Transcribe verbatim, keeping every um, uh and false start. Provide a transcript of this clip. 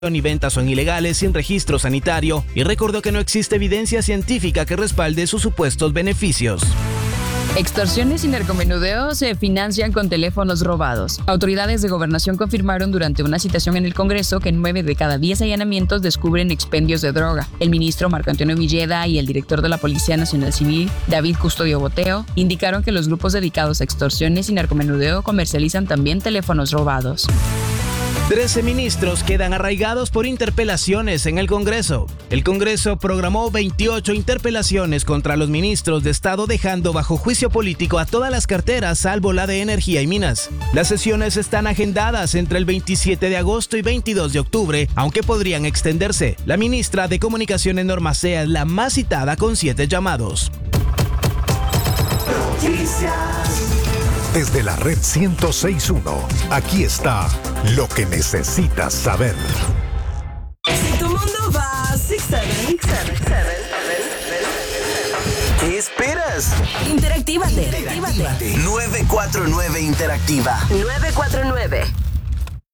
y venta son ilegales sin registro sanitario y recordó que no existe evidencia científica que respalde sus supuestos beneficios. Extorsiones y narcomenudeo se financian con teléfonos robados. Autoridades de gobernación confirmaron durante una citación en el Congreso que nueve de cada diez allanamientos descubren expendios de droga. El ministro Marco Antonio Villeda y el director de la Policía Nacional Civil, David Custodio Boteo, indicaron que los grupos dedicados a extorsiones y narcomenudeo comercializan también teléfonos robados. Trece ministros quedan arraigados por interpelaciones en el Congreso. El Congreso programó veintiocho interpelaciones contra los ministros de Estado, dejando bajo juicio político a todas las carteras salvo la de Energía y Minas. Las sesiones están agendadas entre el veintisiete de agosto y veintidós de octubre, aunque podrían extenderse. La ministra de Comunicaciones, Norma Sea, es la más citada con siete llamados. Desde la red ciento seis punto uno, aquí está lo que necesitas saber. Si tu mundo va seis siete, ¿qué esperas? Interactívate. Interactívate. nueve cuatro nueve Interactiva. nueve cuatro nueve.